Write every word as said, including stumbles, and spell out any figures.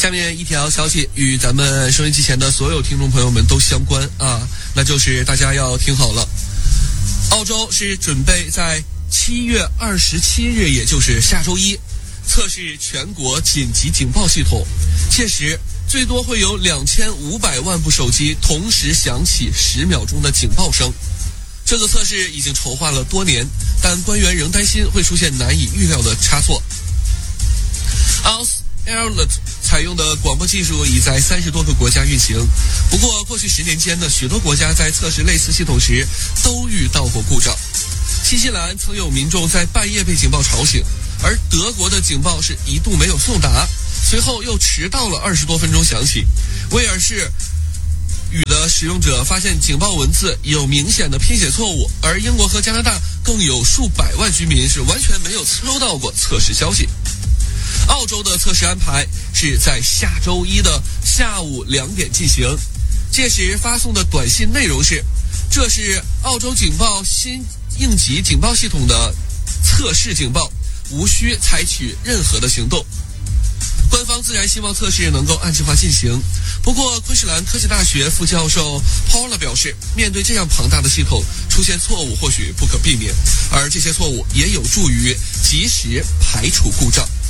下面一条消息与咱们收音机前的所有听众朋友们都相关啊，那就是大家要听好了，澳洲是准备在七月二十七日，也就是下周一，测试全国紧急警报系统，届时最多会有两千五百万部手机同时响起十秒钟的警报声。这个测试已经筹划了多年，但官员仍担心会出现难以预料的差错。Auslit 采用的广播技术已在三十多个国家运行，不过过去十年间呢，许多国家在测试类似系统时都遇到过故障。新西兰曾有民众在半夜被警报吵醒，而德国的警报是一度没有送达，随后又迟到了二十多分钟响起。威尔士语的使用者发现警报文字有明显的拼写错误，而英国和加拿大更有数百万居民是完全没有收到过测试消息。澳洲的测试安排是在下周一的下午两点进行，届时发送的短信内容是：这是澳洲警报新应急警报系统的测试警报，无需采取任何的行动。官方自然希望测试能够按计划进行，不过昆士兰科技大学副教授 Paula 表示，面对这样庞大的系统，出现错误或许不可避免，而这些错误也有助于及时排除故障。